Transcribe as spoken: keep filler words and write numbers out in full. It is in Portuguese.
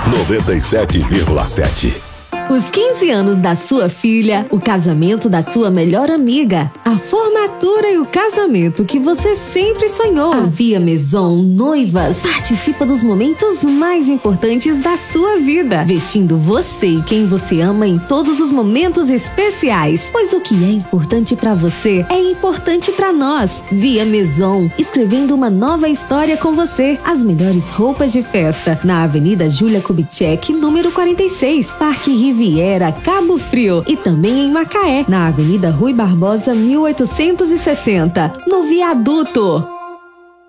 noventa e sete vírgula sete. Os quinze anos da sua filha, o casamento da sua melhor amiga, a formatura e o casamento que você sempre sonhou. A Via Maison Noivas participa dos momentos mais importantes da sua vida, vestindo você e quem você ama em todos os momentos especiais. Pois o que é importante pra você é importante pra nós. Via Maison, escrevendo uma nova história com você. As melhores roupas de festa, na Avenida Júlia Kubitschek, número quarenta e seis, Parque Riviera. Viera, Cabo Frio, e também em Macaé, na Avenida Rui Barbosa, mil oitocentos e sessenta, no Viaduto.